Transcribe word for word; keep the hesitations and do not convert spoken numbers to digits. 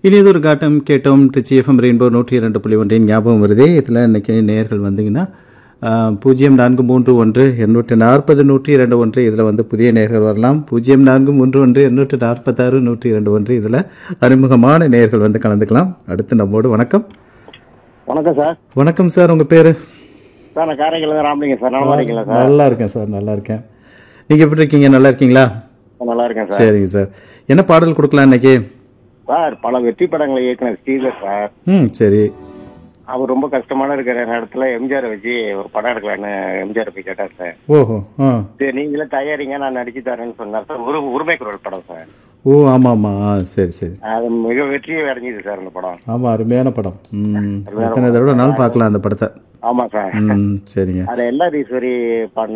இனியதொரு காட்டம் கேட்டோம் Trichy FM rainbow நூற்றி இரண்டு புள்ளி ஒன்றின் ஞாபகம் வருதே. இதில் இன்றைக்கி நேயர்கள் வந்தீங்கன்னா பூஜ்ஜியம் நான்கு மூன்று ஒன்று எண்ணூற்று நாற்பது நூற்றி இரண்டு ஒன்று இதில் வந்து புதிய நேயர்கள் வரலாம். பூஜ்ஜியம் நான்கு மூன்று ஒன்று எண்ணூற்று நாற்பத்தாறு நூற்றி இரண்டு ஒன்று இதில் அறிமுகமான நேயர்கள் வந்து கலந்துக்கலாம். அடுத்து நம்மோடு வணக்கம். வணக்கம் சார். வணக்கம் சார், உங்கள் பேர்? சார் நான் காரைக்கால் ராமலிங்கம் சார். நல்லா இருக்கீங்களா சார்? நல்லா இருக்கேன் சார், நல்லா இருக்கேன். நீங்கள் எப்படி இருக்கீங்க? நல்லா இருக்கீங்களா? நல்லா இருக்கேன் சார். சரிங்க சார், என்ன பாடல் கொடுக்கலாம் இன்னைக்கு? சார் பல வெற்றி படங்களை இயக்குனர் ஸ்ரீதர் சார். ம் சரி. அவர் ரொம்ப கஷ்டமான இருக்கிற நேரத்துல எம்ஜிஆர் வச்சு ஒரு படம் எடுக்கலான்னு எம்ஜிஆர் போய் கேட்டார் சார். ஓஹோ. ஆ சரி நீங்களே தயாரிங்க நான் நடிச்சு தரேன்னு சொன்னார் சார். ஒரு உரிமை குரல் படம் சார். ஓ ஆமாம் ஆமாம். ஆ சரி சரி. அது மிக வெற்றியை அடைஞ்சிது சார் அந்த படம். ஆமாம், அருமையான படம். ம் எத்தனை தடவை நாள் பார்க்கலாம் அந்த படத்தை. ஆமா சார். ம் சரிங்க. அது எல்லா ஈஸ்வரி பாடின